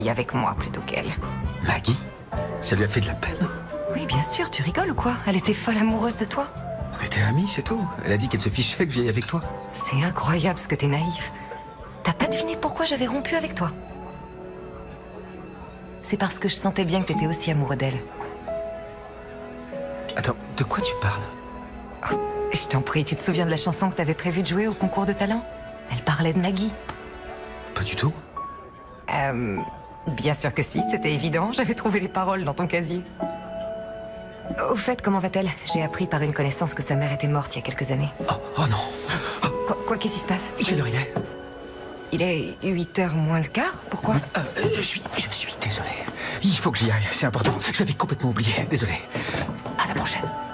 avec moi plutôt qu'elle. Maggie? Ça lui a fait de la peine? Oui, bien sûr, tu rigoles ou quoi? Elle était folle amoureuse de toi. On était amis, c'est tout. Elle a dit qu'elle se fichait que j'aille avec toi. C'est incroyable ce que t'es naïf. T'as pas deviné pourquoi j'avais rompu avec toi? C'est parce que je sentais bien que t'étais aussi amoureux d'elle. Attends, de quoi tu parles? Oh, je t'en prie, tu te souviens de la chanson que t'avais prévu de jouer au concours de talent? Elle parlait de Maggie. Pas du tout. Bien sûr que si, c'était évident. J'avais trouvé les paroles dans ton casier. Au fait, comment va-t-elle? J'ai appris par une connaissance que sa mère était morte il y a quelques années. Oh non. Quoi, qu'est-ce qui se passe? Quelle heure il est? Il est 8h moins le quart? Pourquoi? Je suis désolé. Il faut que j'y aille, c'est important. J'avais complètement oublié. Désolé. À la prochaine.